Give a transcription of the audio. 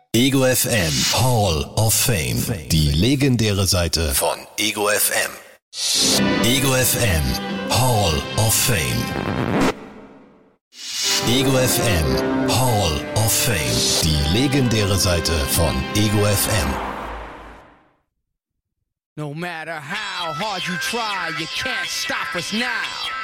Ego FM Hall of Fame. Die legendäre Seite von Ego FM. Ego FM Hall of Fame. Ego FM Hall of Fame. Die legendäre Seite von Ego FM. No matter how hard you try, you can't stop us now.